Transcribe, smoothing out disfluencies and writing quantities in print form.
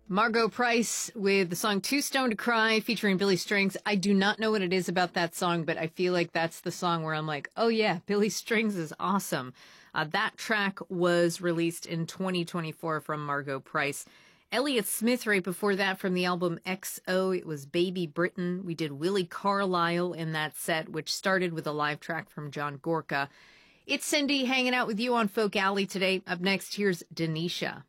Margot Price with the song Too Stoned to Cry featuring Billy Strings. I do not know what it is about that song, but I feel like that's the song where I'm like, oh yeah, Billy Strings is awesome. That track was released in 2024 from Margot Price. Elliott Smith right before that from the album XO. It was Baby Britain. We did Willie Carlisle in that set, which started with a live track from John Gorka. It's Cindy hanging out with you on Folk Alley today. Up next, here's Denisha.